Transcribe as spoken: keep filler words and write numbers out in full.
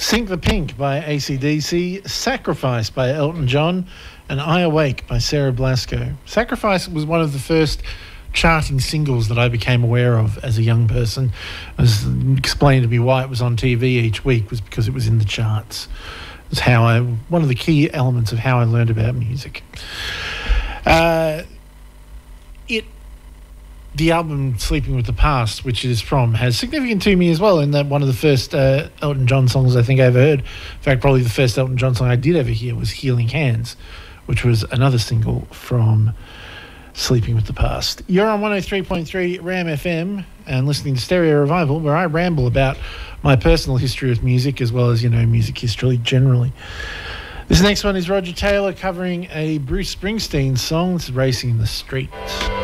Sink the Pink by A C D C, Sacrifice by Elton John, and I Awake by Sarah Blasco. Sacrifice was one of the first charting singles that I became aware of as a young person. It was explained to me why it was on T V each week was because it was in the charts. It was how I, one of the key elements of how I learned about music. Uh, it The album Sleeping with the Past, which it is from, has significant to me as well, in that one of the first uh, Elton John songs I think I ever heard. In fact, probably the first Elton John song I did ever hear was Healing Hands, which was another single from Sleeping with the Past. You're on one oh three point three Ram F M and listening to Stereo Revival, where I ramble about my personal history with music as well as, you know, music history generally. This next one is Roger Taylor covering a Bruce Springsteen song. It's Racing in the Street.